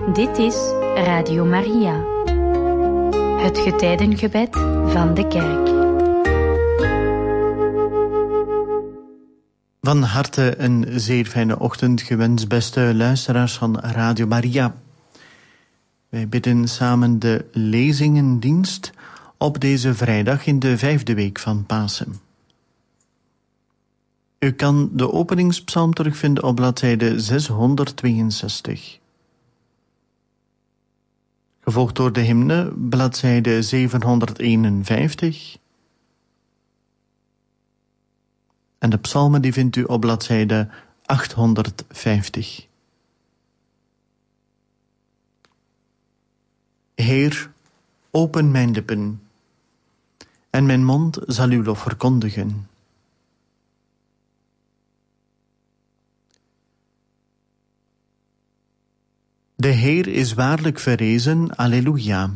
Dit is Radio Maria, het getijdengebed van de kerk. Van harte een zeer fijne ochtend gewenst, beste luisteraars van Radio Maria. Wij bidden samen de lezingendienst op deze vrijdag in de 5e week van Pasen. U kan de openingspsalm terugvinden op bladzijde 662. Gevolgd door de hymne, bladzijde 751. En de psalmen die vindt u op bladzijde 850. Heer, open mijn lippen, en mijn mond zal uw lof verkondigen. De Heer is waarlijk verrezen, alleluia.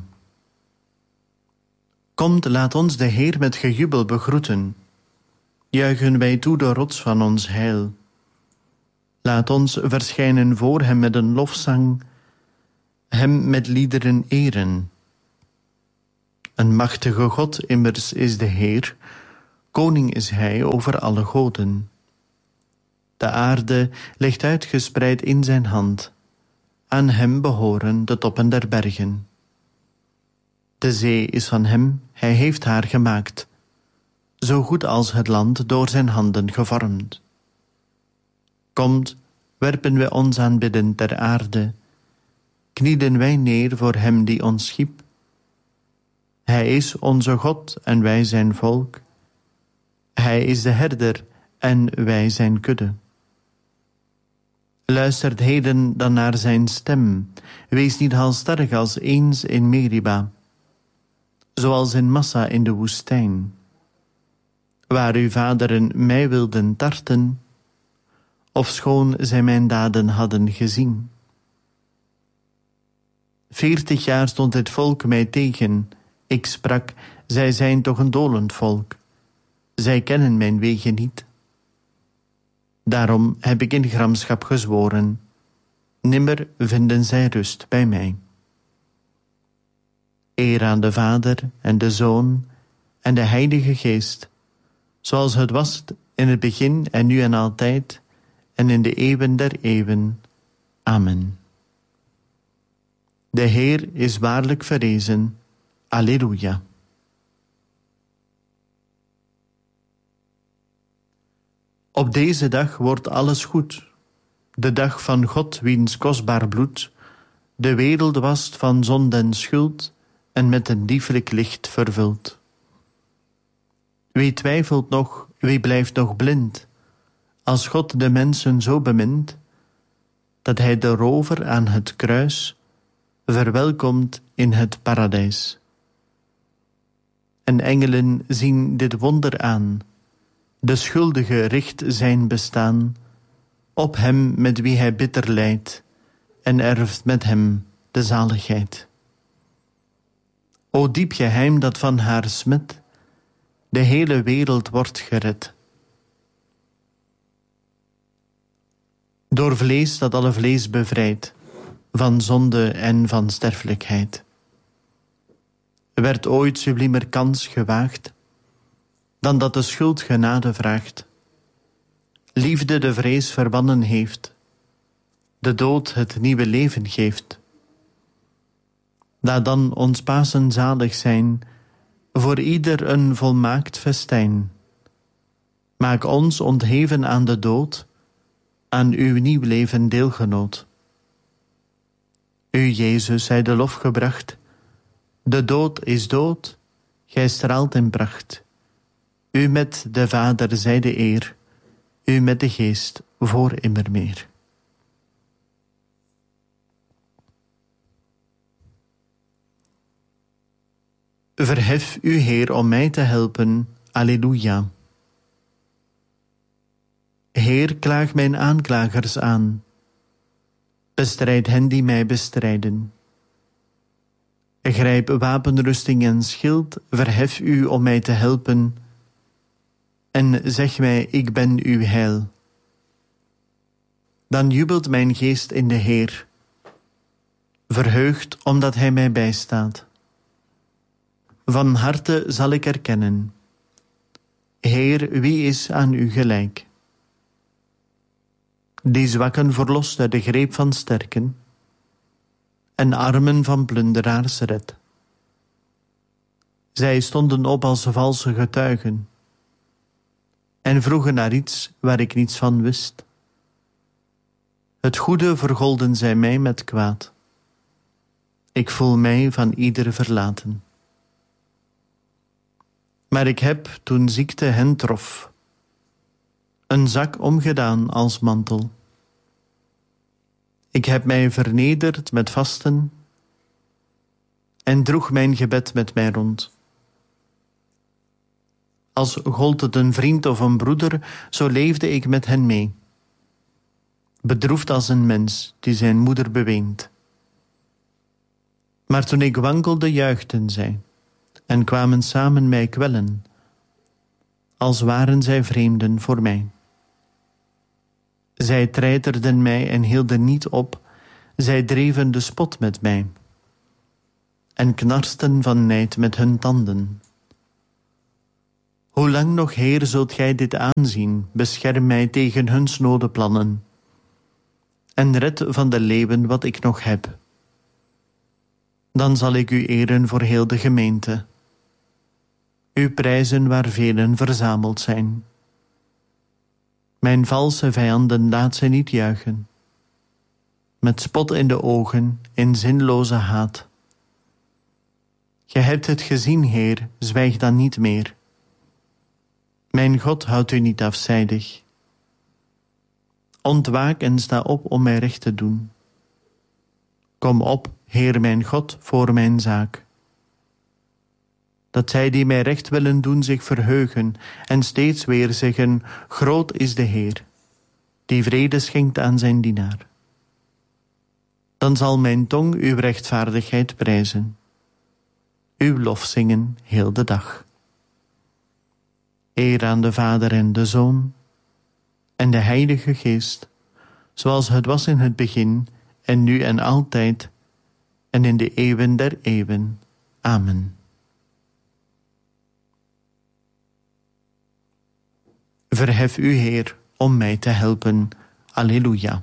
Komt, laat ons de Heer met gejubel begroeten. Juichen wij toe de rots van ons heil. Laat ons verschijnen voor hem met een lofzang, hem met liederen eren. Een machtige God immers is de Heer, koning is hij over alle goden. De aarde ligt uitgespreid in zijn hand, aan hem behoren de toppen der bergen. De zee is van hem, hij heeft haar gemaakt, zo goed als het land door zijn handen gevormd. Komt, werpen wij ons aanbidden ter aarde, knielen wij neer voor hem die ons schiep. Hij is onze God en wij zijn volk. Hij is de herder en wij zijn kudde. Luistert heden dan naar zijn stem, wees niet halsstarrig als eens in Meriba, zoals in Massa in de woestijn, waar uw vaderen mij wilden tarten, ofschoon zij mijn daden hadden gezien. 40 jaar stond het volk mij tegen. Ik sprak, zij zijn toch een dolend volk. Zij kennen mijn wegen niet. Daarom heb ik in gramschap gezworen, nimmer vinden zij rust bij mij. Eer aan de Vader en de Zoon en de Heilige Geest, zoals het was in het begin en nu en altijd en in de eeuwen der eeuwen. Amen. De Heer is waarlijk verrezen. Alleluia. Op deze dag wordt alles goed, de dag van God wiens kostbaar bloed de wereld wast van zonde en schuld en met een lieflijk licht vervult. Wie twijfelt nog, wie blijft nog blind, als God de mensen zo bemint, dat hij de rover aan het kruis verwelkomt in het paradijs. En engelen zien dit wonder aan, de schuldige richt zijn bestaan op hem met wie hij bitter lijdt en erft met hem de zaligheid. O diep geheim dat van haar smet de hele wereld wordt gered. Door vlees dat alle vlees bevrijdt van zonde en van sterfelijkheid. Werd ooit subliemer kans gewaagd dan dat de schuld genade vraagt. Liefde de vrees verbannen heeft, de dood het nieuwe leven geeft. Laat dan ons Pasen zalig zijn, voor ieder een volmaakt festijn. Maak ons ontheven aan de dood, aan uw nieuw leven deelgenoot. U, Jezus, zij de lof gebracht, de dood is dood, gij straalt in pracht. U met de Vader zij de eer, u met de Geest voor immer meer. Verhef u, Heer, om mij te helpen. Alleluia. Heer, klaag mijn aanklagers aan. Bestrijd hen die mij bestrijden. Grijp wapenrusting en schild, verhef u om mij te helpen. En zeg mij, ik ben uw heil. Dan jubelt mijn geest in de Heer. verheugd omdat hij mij bijstaat. Van harte zal ik erkennen: Heer, wie is aan u gelijk? Die zwakken verlost uit de greep van sterken en armen van plunderaars redt. Zij stonden op als valse getuigen en vroegen naar iets waar ik niets van wist. Het goede vergolden zij mij met kwaad. Ik voel mij van ieder verlaten. Maar ik heb, toen ziekte hen trof, een zak omgedaan als mantel. Ik heb mij vernederd met vasten en droeg mijn gebed met mij rond. Als gold het een vriend of een broeder, zo leefde ik met hen mee. Bedroefd als een mens die zijn moeder beweent. Maar toen ik wankelde, juichten zij en kwamen samen mij kwellen, als waren zij vreemden voor mij. Zij treiterden mij en hielden niet op, zij dreven de spot met mij en knarsten van nijd met hun tanden. Hoe lang nog, Heer, zult gij dit aanzien? Bescherm mij tegen hun snode plannen en red van de leeuwen wat ik nog heb. Dan zal ik u eren voor heel de gemeente, u prijzen waar velen verzameld zijn. Mijn valse vijanden laat ze niet juichen, met spot in de ogen, in zinloze haat. Gij hebt het gezien, Heer, zwijg dan niet meer. Mijn God houdt u niet afzijdig. Ontwaak en sta op om mij recht te doen. Kom op, Heer mijn God, voor mijn zaak. Dat zij die mij recht willen doen zich verheugen en steeds weer zeggen: groot is de Heer, die vrede schenkt aan zijn dienaar. Dan zal mijn tong uw rechtvaardigheid prijzen, uw lof zingen heel de dag. Eer aan de Vader en de Zoon en de Heilige Geest, zoals het was in het begin en nu en altijd en in de eeuwen der eeuwen. Amen. Verhef u, Heer, om mij te helpen. Alleluia.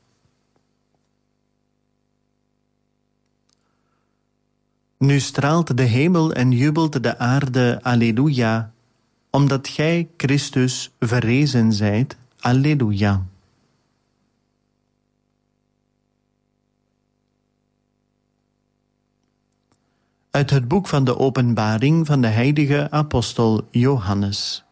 Nu straalt de hemel en jubelt de aarde. Alleluia. Omdat gij, Christus, verrezen zijt. Alleluia. Uit het boek van de Openbaring van de heilige apostel Johannes.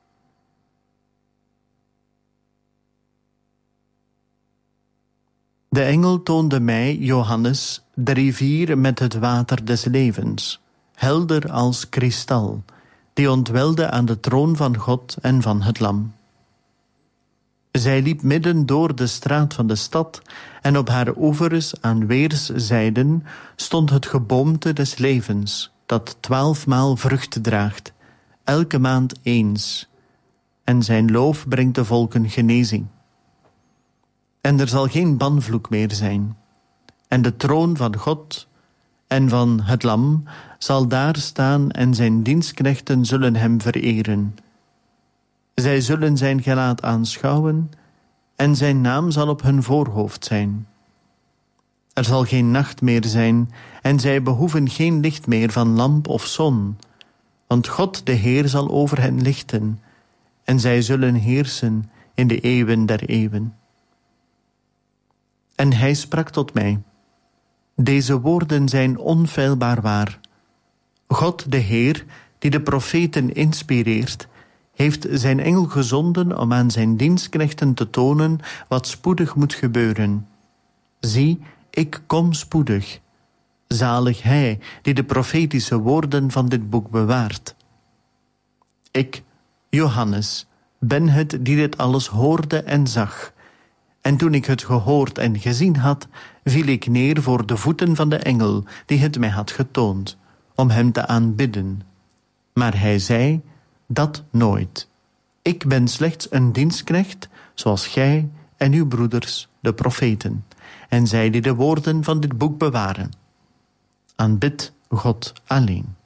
De engel toonde mij, Johannes, de rivier met het water des levens, helder als kristal, die ontwelde aan de troon van God en van het Lam. Zij liep midden door de straat van de stad en op haar oevers aan weerszijden stond het geboomte des levens, dat 12 maal vrucht draagt, elke maand eens, en zijn loof brengt de volken genezing. En er zal geen banvloek meer zijn, en de troon van God en van het Lam zal daar staan en zijn dienstknechten zullen hem vereren. Zij zullen zijn gelaat aanschouwen en zijn naam zal op hun voorhoofd zijn. Er zal geen nacht meer zijn en zij behoeven geen licht meer van lamp of zon, want God de Heer zal over hen lichten en zij zullen heersen in de eeuwen der eeuwen. En hij sprak tot mij: deze woorden zijn onfeilbaar waar. God de Heer, die de profeten inspireert, heeft zijn engel gezonden om aan zijn dienstknechten te tonen wat spoedig moet gebeuren. Zie, ik kom spoedig. Zalig hij die de profetische woorden van dit boek bewaart. Ik, Johannes, ben het die dit alles hoorde en zag. En toen ik het gehoord en gezien had, viel ik neer voor de voeten van de engel die het mij had getoond, om hem te aanbidden. Maar hij zei: dat nooit. Ik ben slechts een dienstknecht, zoals gij en uw broeders, de profeten. en zij die de woorden van dit boek bewaren. Aanbid God alleen.